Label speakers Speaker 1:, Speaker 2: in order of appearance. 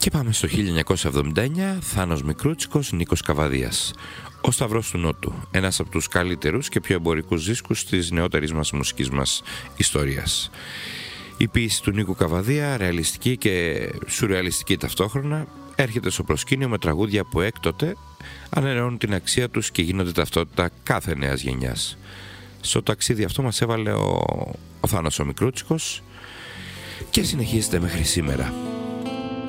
Speaker 1: Και πάμε στο 1979, Θάνος Μικρούτσικος, Νίκος Καβαδίας. Ο Σταυρός του Νότου, ένας από τους καλύτερους και πιο εμπορικούς δίσκους της νεότερης μας μουσικής μας ιστορίας. Η ποίηση του Νίκου Καβαδία, ρεαλιστική και σουρεαλιστική ταυτόχρονα, έρχεται στο προσκήνιο με τραγούδια που έκτοτε αναιρεώνουν την αξία τους και γίνονται ταυτότητα κάθε νέας γενιάς. Στο ταξίδι αυτό μας έβαλε ο Θάνος ο Μικρούτσικος και συνεχίζεται μέχρι σήμερα.